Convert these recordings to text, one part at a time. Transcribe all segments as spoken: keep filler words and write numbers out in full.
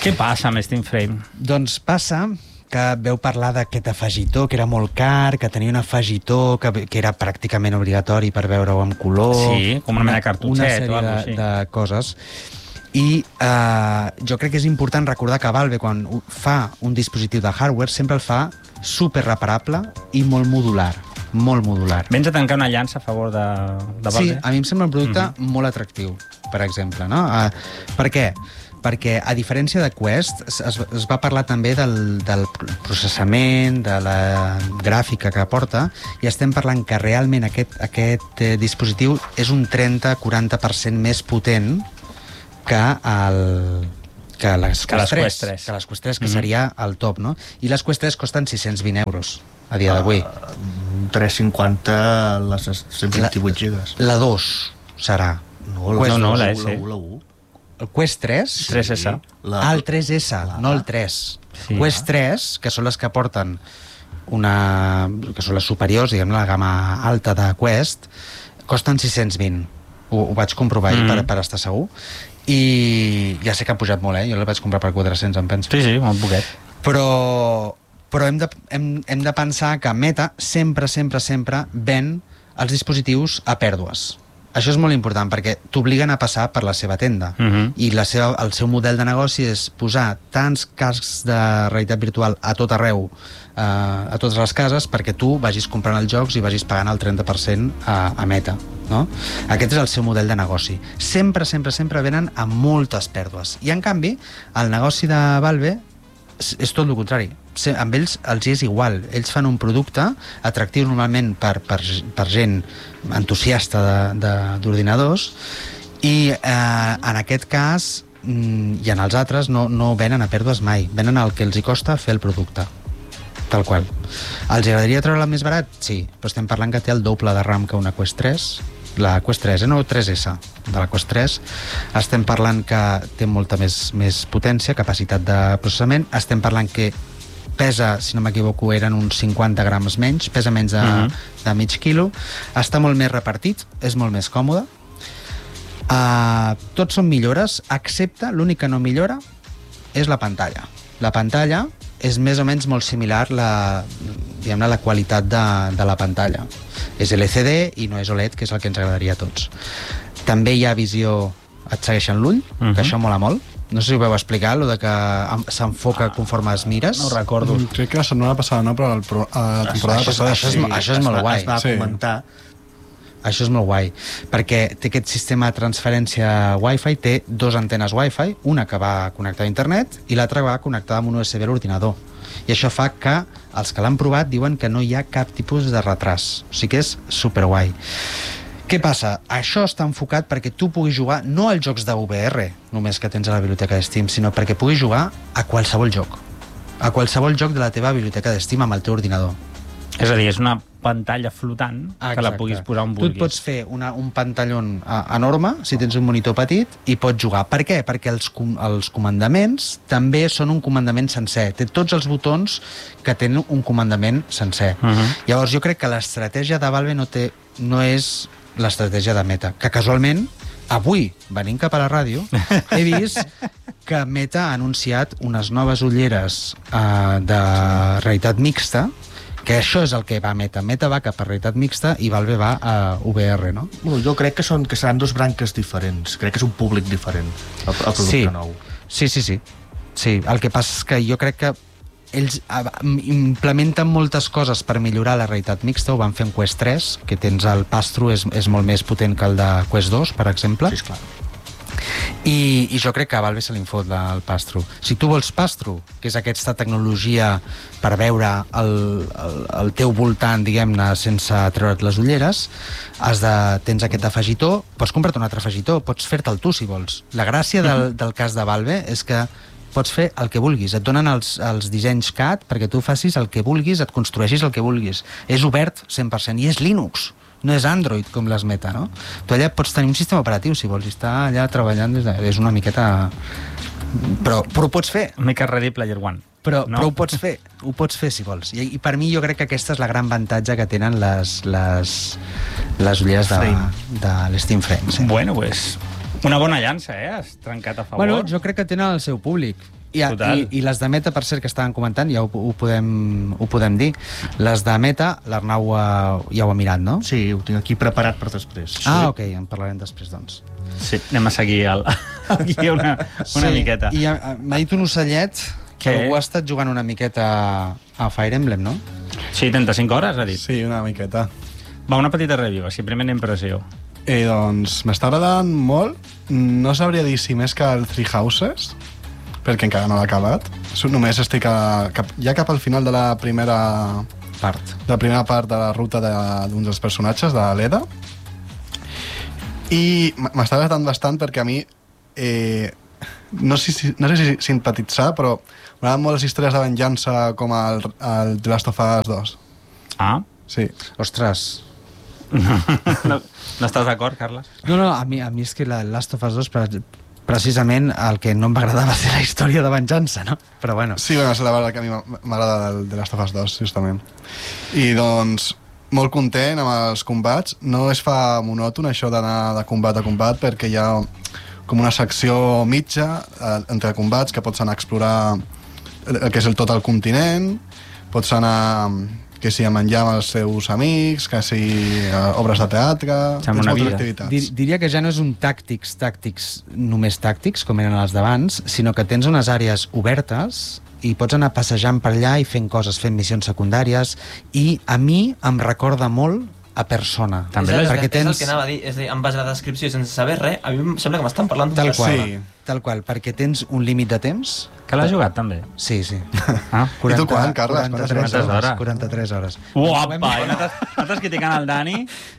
Què passa amb Steam Frame? Doncs passa que veu parlar d'aquest afegitó, que era molt car, que tenia un afegitó que, que era pràcticament obligatori per veure-ho en color... Sí, com una mena de cartutxet una sèrie o alguna de, cosa així. de coses. I eh, jo crec que és important recordar que Valve, quan fa un dispositiu de hardware, sempre el fa super reparable i molt modular. Molt modular. Vens a tancar una llança a favor de, de Valve? Sí, a mi em sembla un producte Mm-hmm. molt atractiu, per exemple. No? Uh, per què? Perquè, a diferència de Quest, es, es va parlar també del, del processament, de la gràfica que aporta, i estem parlant que realment aquest, aquest eh, dispositiu és un trenta a quaranta per cent més potent que el... que les Que les Quest tres, Quest tres. que les Quest tres, que Mhm. seria el top, no? I les Quest tres costen sis-cents vint euros a dia d'avui. Uh, tres cinquanta les cent vint-i-vuit gigas. La dos serà. No, Quest no, no, dos. la la S. u, la u. El Quest tres? tres S. La... Ah, el tres S, no el tres. Sí. Quest tres, que són les que porten una... que són les superiors, diguem la gamma alta de Quest, costen sis-cents vint. Ho, ho vaig comprovar ahir Mm. per, per estar segur. I ja sé que han pujat molt, eh? Jo el vaig comprar per quatre-cents, em penso. Sí, sí, un poquet. Però, però hem, de, hem, hem de pensar que Meta sempre, sempre, sempre ven els dispositius a pèrdues. Això és molt important perquè t'obliguen a passar per la seva tenda. Mhm. I la seva, el seu model de negoci és posar tants cascs de realitat virtual a tot arreu, eh, a totes les cases, perquè tu vagis comprant els jocs i vagis pagant el trenta per cent a, a Meta. No? Aquest és el seu model de negoci. Sempre, sempre, sempre venen a moltes pèrdues. I, en canvi, el negoci de Valve és, és tot el contrari. Se, amb ells els hi és igual. Ells fan un producte atractiu normalment per, per, per gent entusiasta d'ordinadors i eh, en aquest cas mm, i en els altres no, no venen a pèrdues mai. Venen el que els hi costa fer el producte. Tal qual. Els agradaria treure-la més barat? Sí, però estem parlant que té el doble de RAM que una Quest tres. La Quest tres, eh? No tres S, de la Quest tres. Estem parlant que té molta més, més potència, capacitat de processament. Estem parlant que pesa, si no m'equivoco, eren uns cinquanta grams menys, pesa menys de, Mhm. de mig quilo. Està molt més repartit, és molt més còmode. Uh, tots són millores, excepte l'únic que no millora és la pantalla. La pantalla és més o menys molt similar la, diguem-ne, la qualitat de, de la pantalla. És L C D i no és O L E D, que és el que ens agradaria a tots. També hi ha visió et segueixen l'ull, Mhm. que això mola molt. No sé si ho veu explicar, lo de que em- s'enfoca conforme es mires. No ho recordo. Mm, crec que la setmana passada no, però el pro, a la temporada Això és- passada això és sí. mo- això és es molt va, guai. Es va Sí. comentar. Això és molt guai, perquè té aquest sistema de transferència Wi-Fi, té dos antenes Wi-Fi, una que va connectada a internet i l'altra que va connectada amb un U S B a l'ordinador. I això fa que els que l'han provat diuen que no hi ha cap tipus de retras. O sigui que és superguai. Què passa? Això està enfocat perquè tu puguis jugar no als jocs de V R, només que tens a la biblioteca de Steam, sinó perquè puguis jugar a qualsevol joc. A qualsevol joc de la teva biblioteca de Steam amb el teu ordinador. És a dir, és una pantalla flotant Ah, que la exacte. puguis posar on Tu vulguis. et pots fer una, un pantallon eh, enorme, si tens un monitor petit, i pots jugar. Per què? Perquè els, com, els comandaments també són un comandament sencer. Té tots els botons que tenen un comandament sencer. Uh -huh. Llavors, jo crec que l'estratègia de Valve no, té, no és l'estratègia de Meta, que casualment, avui, venint cap a la ràdio, he vist que Meta ha anunciat unes noves ulleres eh, de realitat mixta, que això és el que va a Meta. Meta va cap a realitat mixta i Valve va a V R, no? Bueno, jo crec que, són, que seran dos branques diferents. Crec que és un públic diferent, el, el producte Sí. nou. Sí, sí, sí. Sí, el que passa és que jo crec que ells ah, implementen moltes coses per millorar la realitat mixta. Ho van fer en Quest tres, que tens el pass-through, és, és molt més potent que el de Quest dos, per exemple. Sí, esclar. I, i jo crec que a Valve se li fot la- el pass-through. Si tu vols pass-through, que és aquesta tecnologia per veure el, el, el teu voltant, diguem-ne, sense treure't les ulleres, has de, tens aquest afegitó, pots comprar-te un altre afegitó, pots fer-te'l tu, si vols. La gràcia del, del cas de Valve és que pots fer el que vulguis. Et donen els, els dissenys C A D perquè tu facis el que vulguis, et construeixis el que vulguis. És obert cent per cent i és Linux. No és Android com les Meta, no? Tu allà pots tenir un sistema operatiu, si vols, i estar allà treballant des de... És una miqueta... Però, però ho pots fer. Una mica Ready Player One. Però, No? però ho pots fer, ho pots fer si vols. I, I per mi jo crec que aquesta és la gran avantatge que tenen les, les, les ulleres de, Frame. de l'Steam Frame. Sí. Bueno, pues, una bona llança, eh? Has trencat a favor. Bueno, jo crec que tenen el seu públic. I, i, I les de Meta, per cert, que estaven comentant, ja ho, ho, podem, ho podem dir. Les de Meta, l'Arnau uh, ja ho ha mirat, no? Sí, ho tinc aquí preparat per després. Ah, ok, en parlarem després, doncs. Sí, anem a seguir el, aquí una, una sí, miqueta. I uh, m'ha dit un ocellet que Què? algú ha estat jugant una miqueta a Fire Emblem, no? Sí, trenta-cinc hores, ha dit. Sí, una miqueta. Va, una petita review, així, primera impressió. I doncs m'està agradant molt. No sabria dir si més que el Three Houses, perquè encara no l'he acabat. Només estic a, cap, ja cap al final de la primera Part. de la primera part de la ruta d'un de, dels personatges, de l'Eda. I m'està agradant bastant perquè a mi eh, no, sé si, no sé si simpatitzar, però m'agraden molt les històries de venjança com el, el The Last of Us dos. Ah? Sí. Ostres. no, no estàs d'acord, Carles? No, no, a mi, a mi és que la Last of Us dos, precisament el que no em va agradar va ser la història de venjança, no? Però bueno. Sí, bueno, és la veritat que a mi m'agrada el The Last of Us dos, justament. I doncs, molt content amb els combats. No es fa monòton això d'anar de combat a combat, perquè hi ha com una secció mitja eh, entre combats que pots anar a explorar el que és el tot el continent, pots anar que si a menjar amb els seus amics, que si uh, obres de teatre, tens moltes activitats. Dir, diria que ja no és un tàctics, tàctics, només tàctics, com eren els d'abans, sinó que tens unes àrees obertes i pots anar passejant per allà i fent coses, fent missions secundàries, i a mi em recorda molt a Persona. També és, el, perquè és tens... el que anava a dir, és a dir, en base a la descripció sense saber res, a mi em sembla que m'estan parlant Tal d'un qual, Sí. tal qual, perquè tens un límit de temps. Que l'has jugat, també? Sí, sí. Ah? I tu quan, Carles? quaranta-tres Quantes hores. hores? quaranta-tres hores. Uapa! I nosaltres criticant el Dani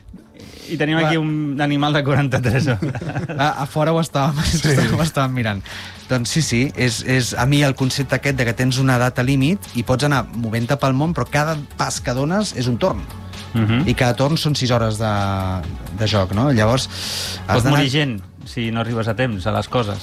i tenim aquí un animal de quaranta-tres hores. A, a fora ho estàvem, sí. ho estàvem mirant. Doncs sí, sí, és, és a mi el concepte aquest de que tens una data límit i pots anar movent-te pel món, però cada pas que dones és un torn. Uh -huh. I cada torn són sis hores de, de joc, no? Llavors... has Pots d'anar- morir gent si no arribes a temps a les coses.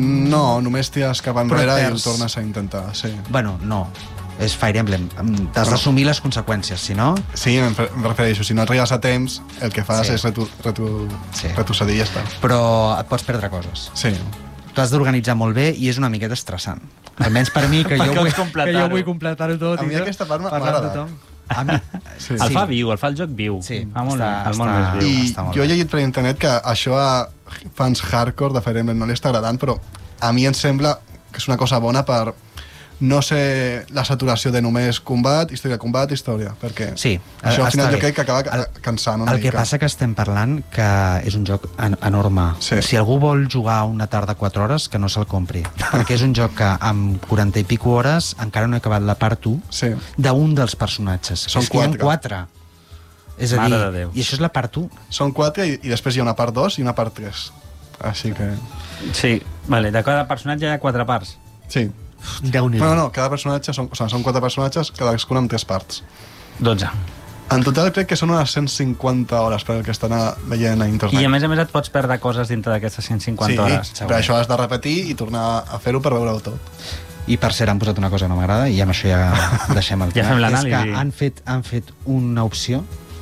No, només tires cap enrere i ho perds. tornes a intentar, sí. Bueno, no. És Fire Emblem. T'has d'assumir les conseqüències, si no... Sí, em re- em refereixo, si no arribes a temps, el que fas Sí. és retu, retu, Sí. retrocedir i ja està. Però et pots perdre coses. Sí. T'has d'organitzar molt bé i és una miqueta estressant. Almenys per mi, que jo Perquè vull, vols completar-ho. que jo vull completar-ho tot. A mi i tot, aquesta part m'ha parlar amb agradat. tothom. A mi... Sí. El fa viu, el fa el joc viu. Sí, fa molt, està- el món està- més viu. I està molt jo he bé. llegit per internet que això a fans hardcore de Fire Emblem no li està agradant, però a mi em sembla que és una cosa bona per no ser la saturació de només combat, història, combat, història, perquè Sí, això al està final bé. jo crec que acaba El- cansant una El que mica. passa que estem parlant que és un joc en enorme. Sí. Si algú vol jugar una tarda quatre hores, que no se'l compri. Perquè és un joc que amb quaranta i pico hores encara no he acabat la part u Sí. d'un dels personatges. Són és que hi ha quatre. quatre. És a Mare dir, de Déu. i això és la part u. Són quatre i, i després hi ha una part dos i una part tres. Així que... Sí, vale, de cada personatge hi ha quatre parts. Sí. Déu-n'hi-do. No, no, cada personatge, són, o sigui, són quatre personatges, cadascun amb tres parts. dotze. En total crec que són unes cent cinquanta hores per el que estan a- veient a internet. I a més a més et pots perdre coses dintre d'aquestes cent cinquanta hores. Sí, però això has de repetir i tornar a fer-ho per veure-ho tot. I per cert, han posat una cosa que no m'agrada i amb això ja deixem el Ja tema. fem l'anàlisi. És que han fet, han fet una opció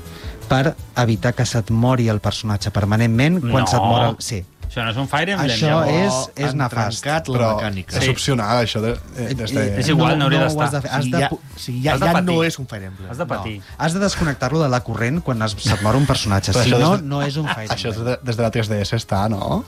per evitar que se't mori el personatge permanentment quan No. se't mor el... Sí. Això no és un Fire Emblem. Això llavors. és- és han nefast. trencat la Però mecànica. és Sí. opcional, això. De, de, des de... És igual, no hauria ho d'estar. has de fer. Has Si de, ja, pu- si ja, Has de ja patir. no és un Fire Emblem. Has de patir. no. Has de desconnectar-lo de la corrent quan es, se't mor un personatge. Però Si això no, des de- no és un Fire Això és Emblem. de, des de la tres D S està, no?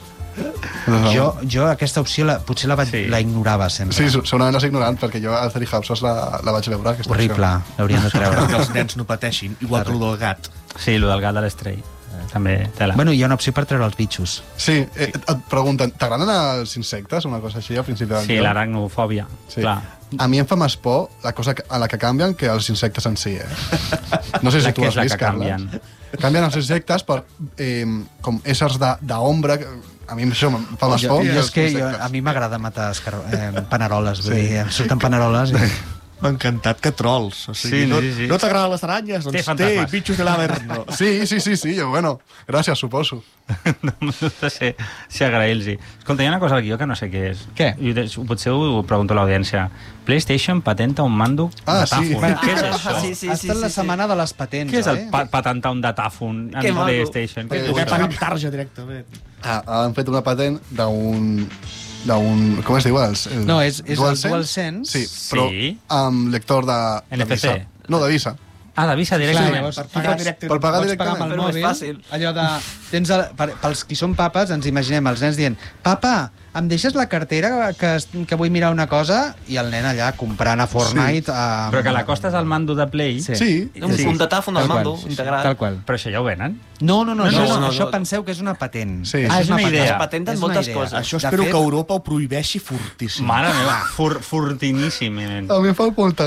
Jo, jo aquesta opció la, potser la, vaig, Sí. la ignorava sempre. Sí, segurament l'has ignorant, perquè jo a Three Houses la, la vaig veure, aquesta Horrible, opció. l'haurien de treure. Que els nens no pateixin, igual que el del gat. Sí, el del gat de l'estrell. També tela. Bueno, hi ha una opció per treure els bitxos. Sí, eh, et pregunten, t'agraden els insectes, una cosa així, al principi del Sí, joc? l'aracnofòbia. Sí. Clar. A mi em fa més por la cosa que- a la que canvien que els insectes en si, eh? No sé si La tu que has és la vist, que Carles. canvien. Canvien els insectes per, eh, com éssers de- d'ombra. A mi això em fa més Jo, por. jo que és els que jo, insectes. a mi m'agrada matar escar eh, paneroles, vull Sí. dir, em surten paneroles i... M'ha encantat que trolls. O sigui, Sí, no, sí, sí. no t'agraden les aranyes? Doncs Té té, fantasmes. bitxos de l'Averno. Sí, sí, sí, sí, jo, bueno, gràcies, suposo. No no sé si agrair-los. Escolta, hi ha una cosa al guió que no sé què és. Què? I de- potser ho pregunto a l'audiència. PlayStation patenta un mando Ah, de sí. Tafun. Què és això? Sí, sí, ha sí, estat sí, la sí. setmana de les patents, Què és el oi? pa patentar un datàfon en Que maco. PlayStation? Què Eh, és Ho això? pagar amb tarja directament. Ah, han fet una patent d'un d'un... Com es diu? Els, el, No, és- és el DualSense? DualSense. Sí, però Sí. amb lector de, N F de C. Visa. No, de Visa. Ah, de Visa Clar, directament. llavors, Per tu pagar pots- directe- Per pagar pots pagar amb directament. el Però és mòbil. fàcil. Allò de... Tens el, per, pels qui són papes, ens imaginem els nens dient «Papa, em deixes la cartera que, es- que vull mirar una cosa?» I el nen allà comprant a Fortnite... Sí. A... Però que l'acostes al mando de Play... Sí. Sí. Un, Sí. un datàfon al Tal qual, mando, sí, sí. integrat. Tal qual. Però això ja ho venen. No, no, no, No, això, no, no, no, això no. penseu que és una patent. Sí. Ah, és una patent. idea. Es patenten És una moltes idea. coses. Això De espero fet- que Europa ho prohibeixi fortíssim. Mare meva, fur, fortiníssim. nen. A mi em fa molta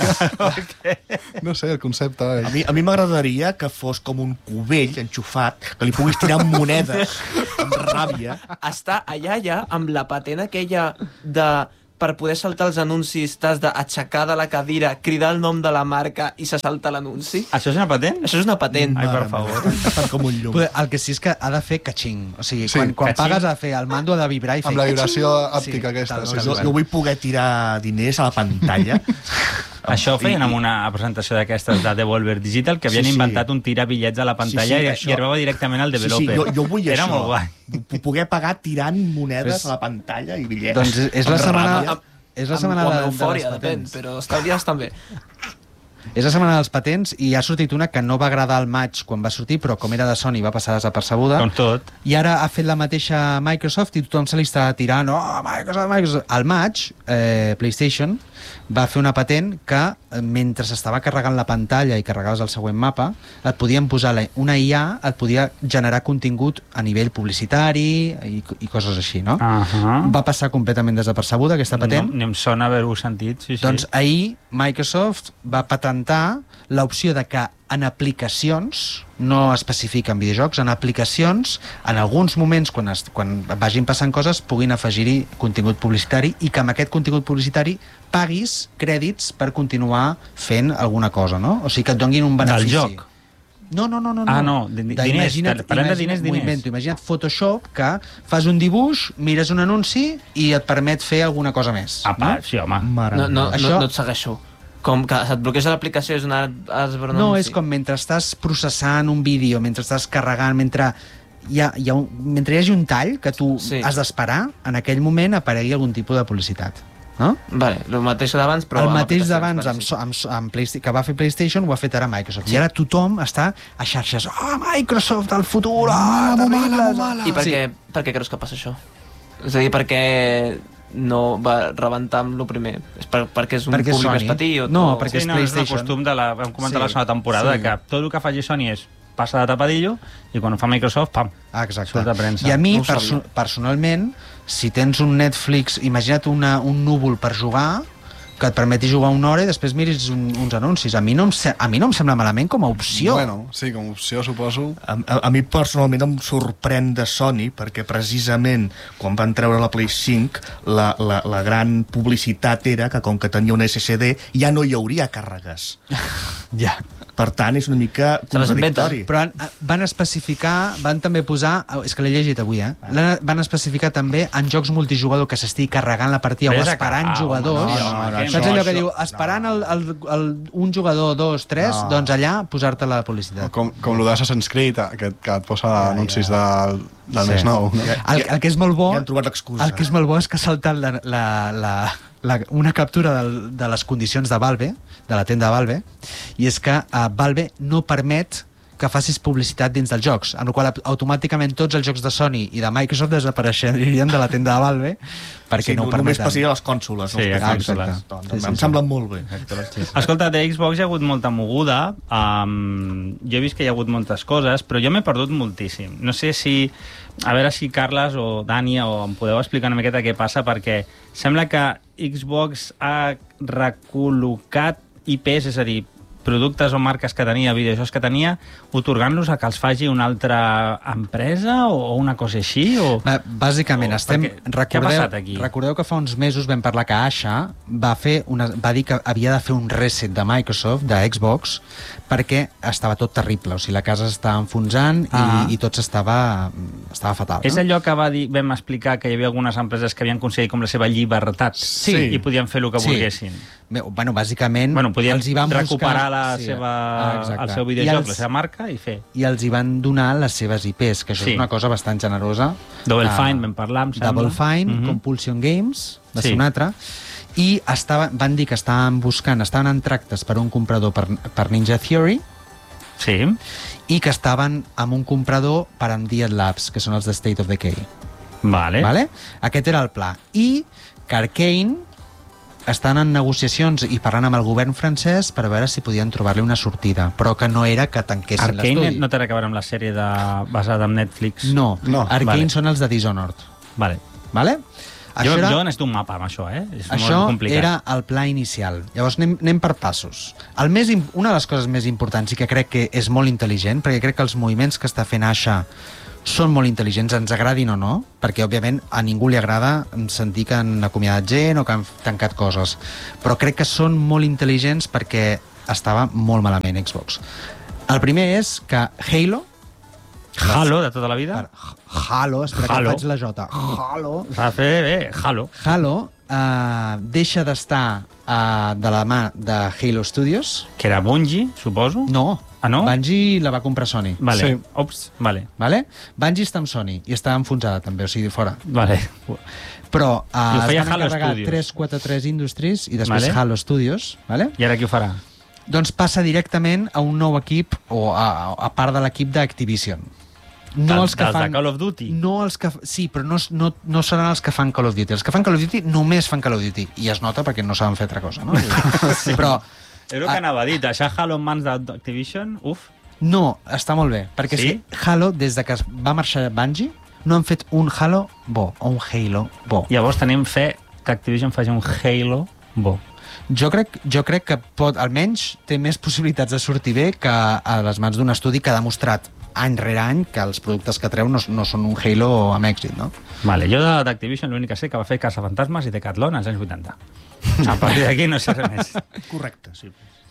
gràcia. No sé, el concepte. A mi, a mi m'agradaria que fos com un cubell enxufat, que li puguis tirar monedes amb ràbia. Està allà ja amb la patent aquella de per poder saltar els anuncis t'has d'aixecar de la cadira, cridar el nom de la marca i se salta l'anunci. Això és una patent? Això és una patent. Ai, per Mare favor. meva, Estan com un llum. Poder- El que sí és que ha de fer catxing. O sigui, Sí, quan, quan catxing. pagues ha de fer el mando ha de vibrar i fer Amb la vibració catxing. òptica aquesta, tal, sí, tal Jo, qual. jo vull poder tirar diners a la pantalla. Això ho feien I- amb una presentació d'aquestes de Devolver Digital, que havien Sí, sí. inventat un tirar bitllets a la pantalla Sí, sí, i, això- i arribava directament al Sí, sí, developer. jo, jo vull Era això. molt guai. P- Poder pagar tirant monedes És- a la pantalla i bitllets. Doncs és- és la Amb setmana- ràbia. És la Amb- setmana o de, amb de les eufòria, depèn, patents. però estalvies també. És la setmana dels patents i ha sortit una que no va agradar al maig quan va sortir, però com era de Sony va passar desapercebuda. Com tot. I ara ha fet la mateixa Microsoft i tothom se li està tirant oh, Microsoft, Microsoft. Al maig, eh, PlayStation va fer una patent que eh, mentre s'estava carregant la pantalla i carregaves el següent mapa, et podien posar la, una I A, et podia generar contingut a nivell publicitari i, i coses així, no? Uh -huh. Va passar completament desapercebuda aquesta patent. No, ni em sona haver-ho sentit, sí, sí. Doncs ahir Microsoft va patentar l'opció de que en aplicacions, no especifica en videojocs, en aplicacions, en alguns moments, quan, es, quan vagin passant coses, puguin afegir-hi contingut publicitari i que amb aquest contingut publicitari paguis crèdits per continuar fent alguna cosa, no? O sigui, que et donin un benefici. Del joc? No, no, no, no. Ah, no, de- De- diners, imagina't- parlem de imagina't- diners, m'ho diners. invento, imagina't Photoshop, que fas un dibuix, mires un anunci i et permet fer alguna cosa més. Apa, no? sí, home. Mare No, no, meva. Això- no, no et segueixo. Com que se't bloqueja l'aplicació és una... Has de veure un No, anunci. és com mentre estàs processant un vídeo, mentre estàs carregant, mentre hi, ha, hi ha un, mentre hi hagi un tall que tu Sí. has d'esperar, en aquell moment aparegui algun tipus de publicitat. No? Vale, el mateix d'abans, però... el amb mateix aplicacions, d'abans vale, amb, sí. so- amb, so- amb Playsta- que va fer PlayStation ho ha fet ara Microsoft. I ara tothom està a xarxes. Oh, Microsoft, el futur! Oh, Mala, terrible, mala, mala. I per, Sí. què, per què creus que passa això? És a dir, per què no va rebentar amb el primer? És per, perquè és un Perquè és públic Sony. més petit? O No, o- perquè Sí, és no, és el PlayStation. costum de la... Vam comentar Sí, la segona temporada, sí. que tot el que faci Sony és passa de tapadillo i quan ho fa Microsoft, pam, Ah, exacte. surt de premsa. I a mi, No ho perso sabia. personalment, si tens un Netflix, imagina't una, un núvol per jugar, que et permeti jugar una hora i després miris un, uns anuncis. A mi, no em, se- a mi no em sembla malament com a opció. Bueno, sí, com a opció, suposo. A, a, a mi personalment em sorprèn de Sony perquè precisament quan van treure la Play cinc la, la, la gran publicitat era que com que tenia un S S D ja no hi hauria càrregues. Ja. Per tant, és una mica Se les inventen. contradictori. Però han, van especificar, van també posar, és que l'he llegit avui, eh? L'han- Van especificar també en jocs multijugador que s'estigui carregant la partida o Vés a esperant cagar, jugadors. home, no, no, no, Saps això- allò que això- diu, esperant el, el, el, un jugador, dos, tres, No. doncs allà posar-te la O publicitat. com, com el d'Assassin's Creed, que, que et posa anuncis del, del Sí. mes nou. No? El, el que és molt bo... Ja han trobat l'excusa. El que és molt bo és que ha saltat la, la, la, la, una captura del, de les condicions de Valve, de la tenda de Valve, i és que uh, Valve no permet que facis publicitat dins dels jocs, amb la qual cosa automàticament tots els jocs de Sony i de Microsoft desapareixerien de la tenda de Valve perquè Sí, no ho només permeten. passaria a les cònsoles. Sí, no els a P Cs. cònsoles. Doncs, Sí, sí, em sí. semblen molt bé. Escolta, de Xbox hi ha hagut molta moguda, um, jo he vist que hi ha hagut moltes coses, però jo m'he perdut moltíssim. No sé si, a veure si Carles o Dani o em podeu explicar una miqueta què passa, perquè sembla que Xbox ha recol·locat I Ps, és a dir, productes o marques que tenia, videojocs que tenia, otorgant-los a que els faci una altra empresa o una cosa així? O... Bé, Bàsicament, O- estem... perquè- què ha Recordeu, passat aquí? recordeu que fa uns mesos vam parlar que Asha va, fer una, va dir que havia de fer un reset de Microsoft, de Xbox, perquè estava tot terrible. O sigui, la casa s'estava enfonsant Ah. i, i tot estava, estava fatal. És no? allò que va dir, vam explicar que hi havia algunes empreses que havien aconseguit com la seva llibertat Sí. i podien fer el que Sí. volguessin. Bé, Bueno, bàsicament, Bueno, podien els hi van recuperar buscar, la Sí, seva, ah, exacte. el seu I videojoc, els- la seva marca, i fer. I els hi van donar les seves I Ps, que això Sí. és una cosa bastant generosa. Double Ah, Fine, vam parlar, em sembla. Double Fine, Mhm. Compulsion Games, va Sí. ser un altre, i estava, van dir que estaven buscant, estaven en tractes per un comprador per, per Ninja Theory, Sí. i que estaven amb un comprador per Undead Labs, que són els de State of Decay. Vale. Vale? Aquest era el pla. I que Arcane estan en negociacions i parlant amb el govern francès per veure si podien trobar-li una sortida, però que no era que tanquessin Arcane l'estudi. no té res a veure amb la sèrie de... basada en Netflix? No, No. Arcane Vale. són els de Dishonored. Vale. Vale? Jo, jo necessito un mapa amb això, eh? És Això molt complicat. era el pla inicial. Llavors anem, anem per passos. El més, im- una de les coses més importants i que crec que és molt intel·ligent, perquè crec que els moviments que està fent Asha són molt intel·ligents, ens agradin o no, perquè òbviament a ningú li agrada sentir que han acomiadat gent o que han tancat coses, però crec que són molt intel·ligents perquè estava molt malament Xbox. El primer és que Halo, Halo, de tota la vida? per Halo, espera Halo. que faig la J, Halo, S'ha de fer bé, Halo. Halo eh, deixa d'estar eh, de la mà de Halo Studios. Que era Bungie, suposo? No, Ah, no? Bungie la va comprar Sony. Vale. Sí. Ops, vale. Vale? Bungie està amb Sony i està enfonsada també, o sigui, fora. Vale. Però I ho eh, es feia van Halo encarregar Studios. tres quatre tres Industries i després Vale. Halo Studios, vale? I ara qui ho farà? Doncs passa directament a un nou equip o a, a part de l'equip d'Activision. No Dels- els que dels de fan... Call of Duty? No els que... Sí, però no, no, no seran els que fan Call of Duty. Els que fan Call of Duty només fan Call of Duty. I es nota perquè no saben fer altra cosa, no? sí. Però És el que anava a dir, deixar Halo en mans d'Activision, uf. no, està molt bé. Perquè Sí? sí? Halo, des de que es va marxar Bungie, no han fet un Halo bo, o un Halo bo. Llavors tenim fe que Activision faci un Halo bo. Jo crec, jo crec que pot, almenys té més possibilitats de sortir bé que a les mans d'un estudi que ha demostrat any rere any que els productes que treu no, no són un Halo amb èxit, no? Vale, jo de- d'Activision l'únic que sé que va fer Caçafantasmes i Decathlon als anys vuitanta. A partir d'aquí no sé res més. Correcte, sí.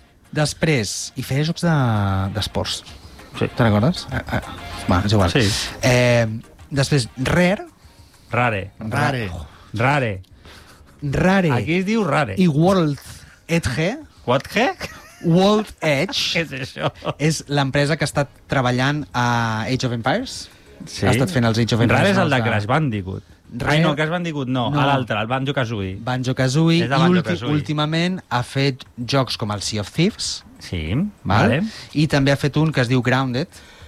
Després, i feia jocs de- d'esports. Sí. Te'n recordes? Eh, eh, bueno, és igual. Sí. Eh, després, Rare, Rare. Rare. Rare. Rare Aquí es diu Rare. i World Edge, What què? World Què Edge és això? és l'empresa que ha estat treballant a Age of Empires. Sí. Ha estat fent els Age of Empires. Rare és el de nous Crash Bandicoot. Rare- Ai, no, Crash Bandicoot no, No. a l'altre, el Banjo-Kazooie. Banjo-Kazooie, És de i Banjo-Kazooie. ulti últimament ha fet jocs com el Sea of Thieves, Sí, val? vale. I també ha fet un que es diu Grounded,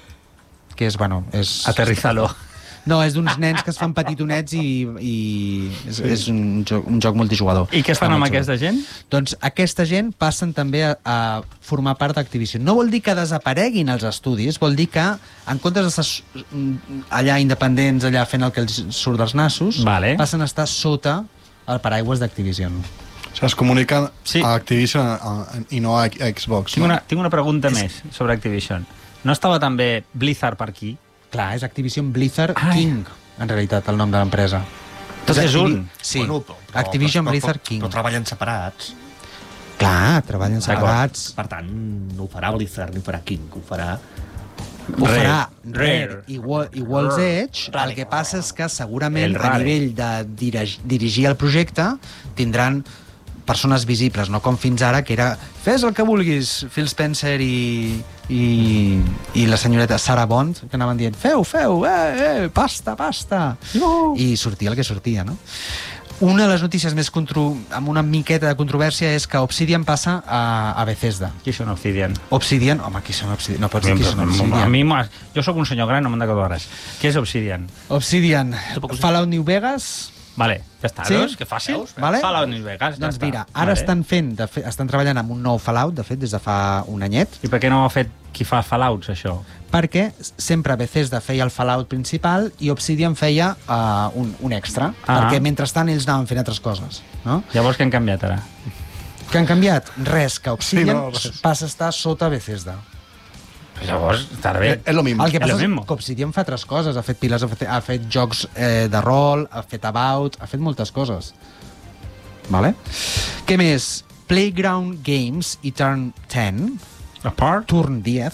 que és, bueno... És... Aterrizalo. No, és d'uns nens que es fan petitonets i, i és, és un, joc, un joc multijugador. I què Està fan amb molt xulo. aquesta gent? Doncs aquesta gent passen també a, a formar part d'Activision. No vol dir que desapareguin els estudis, vol dir que en comptes d'estar s- allà independents, allà fent el que els surt dels nassos, Vale. passen a estar sota el paraigües d'Activision. O sigui, es comuniquen Sí. a Activision a, a, i no a, a Xbox. Tinc no? una, tinc una pregunta més sobre Activision. No estava també Blizzard per aquí? Clar, és Activision Blizzard Ai. King, en realitat, el nom de l'empresa. Tot és Activi- un. Sí, Bueno, però- però- Activision però- Blizzard però, King. Però treballen separats. Clar, treballen D'acord. separats. Per tant, no ho farà Blizzard ni ho farà King, ho farà... Ho Rare. farà Rare Rare. i, Wo- i World's Edge. Rare. El que passa és que segurament El a Rare. nivell de dirig, dirigir el projecte tindran persones visibles, no com fins ara, que era fes el que vulguis, Phil Spencer i, i, i la senyoreta Sarah Bond, que anaven dient feu, feu, eh, eh, pasta, pasta. No. I sortia el que sortia, no? Una de les notícies més contro... amb una miqueta de controvèrsia és que Obsidian passa a, a Bethesda. Qui són Obsidian? Obsidian, home, qui són Obsidian? No pots dir qui són A Obsidian. mi, m'ha- jo sóc un senyor gran, no me'n recordo res. Què és Obsidian? Obsidian, Fallout New Vegas. Vale, ja està, Sí? veus? Que fàcil. Vale? Fallout New Vegas, ja Doncs està. mira, ara Vale. estan fent, de fe, estan treballant amb un nou Fallout, de fet, des de fa un anyet, I per què no ho ha fet qui fa Fallouts, això? perquè sempre Bethesda feia el Fallout principal i Obsidian feia uh, un, un extra, Ah. perquè mentrestant ells anaven fent altres coses, no? Llavors què han canviat ara? Què han canviat? Res, que Obsidian Sí, no, res. passa a estar sota Bethesda. Llavors, estarà bé. Eh, És lo mismo. El que És passa lo és mismo. que Obsidian fa altres coses, ha fet piles, ha fet, ha fet jocs eh, de rol, ha fet About, ha fet moltes coses. Vale? Què més? Playground Games i Turn deu, Apart? Turn deu,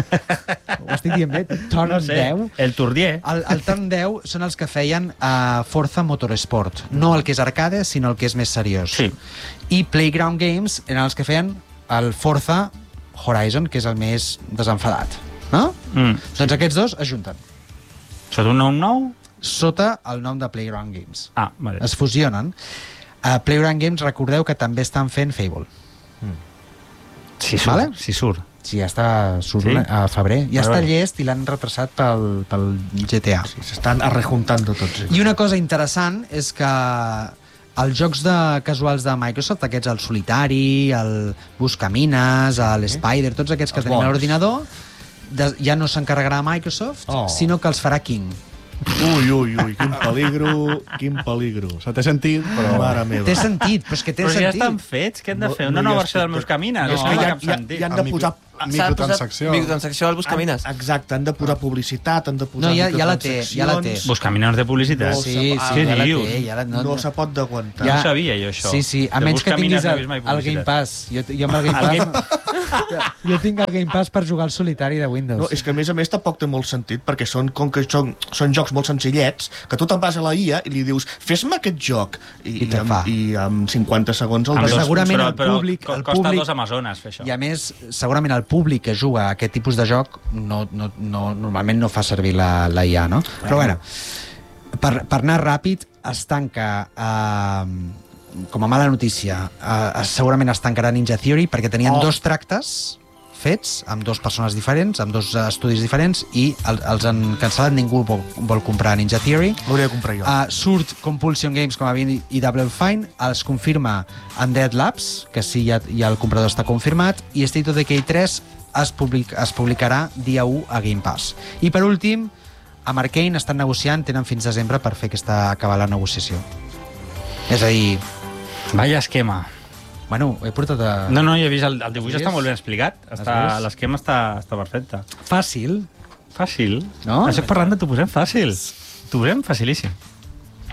ho estic dient bé? Turn No sé, deu. el Tourdier. El, el Turn deu són els que feien uh, Forza Motorsport, no el que és arcade, sinó el que és més seriós. Sí. I Playground Games eren els que feien el Forza Horizon, que és el més desenfadat. No? Mm. Doncs aquests dos es junten. Sota un nou nou? Sota el nom de Playground Games. Ah, vale. Es fusionen. Uh, Playground Games, recordeu que també estan fent Fable. Si surt, Vale? si surt. Sí, ja està surt Sí? sí? a febrer. Ja Vale, està vale. llest i l'han retrasat pel, pel G T A. Sí, s'estan arrejuntando tots ells. I una cosa interessant és que els jocs de casuals de Microsoft, aquests, el Solitari, el Buscamines, l'Spider, tots aquests que Els tenim a bons. l'ordinador, de- ja no s'encarregarà Microsoft, Oh. sinó que els farà King. Ui, ui, ui, quin peligro, quin peligro. O sigui, té sentit, però... Mare meva. Té sentit, però és que té Però si ja sentit. estan fets, què hem de No- fer? no Una hi nova ha versió dels meus estic- camines? No, No, és que no hi té ha- cap hi ha- sentit. hi han de Amb posar... micro- microtransacció. Microtransacció al Buscamines. Exacte, han de posar publicitat, han de posar No, ja- ja la té, ja la té. microtransaccions. Buscamines de publicitat? No, Sí, sí, Què ja la dius? té. Ja la, No, no se pot d'aguantar. Ja. No sabia jo, això. Sí, sí, a De menys que Buscamines tinguis no he el, vist mai el Game publicitat. Pass. Jo, jo amb el Game Pass... jo tinc el Game Pass per jugar al solitari de Windows. No, és que a més a més tampoc té molt sentit, perquè són, com que són, són jocs molt senzillets, que tu te'n vas a la I A i li dius fes-me aquest joc, i, I te'n amb, fa. i amb cinquanta segons el Amb Però dos- segurament però, el però públic- co- el costa públic- dos Amazones fer això. I a més, segurament el públic que juga a aquest tipus de joc no, no, no, normalment no fa servir la, la I A, no? Però bueno, per, per anar ràpid, es tanca... Eh, com a mala notícia, eh, segurament es tancarà Ninja Theory perquè tenien Oh. dos tractes fets amb dues persones diferents, amb dos estudis diferents, i el, els han cancel·lat, ningú vol, vol comprar Ninja Theory. L'hauria de comprar jo. Uh, surt Compulsion Games com a vint i Double Fine, es confirma Undead Labs, que sí, ja, ja el comprador està confirmat, i State of Decay tres es, public, es publicarà dia u a Game Pass. I per últim, amb Arcane estan negociant, tenen fins desembre per fer aquesta, acabar la negociació. És a dir, Vaya esquema. bueno, he portat a... No, no, jo he vist el, el dibuix Has està vist? molt ben explicat. Has Està, vist? l'esquema està, està perfecte. Fàcil. Fàcil. No? Estic parlant de t'ho posem fàcil. T'ho posem facilíssim.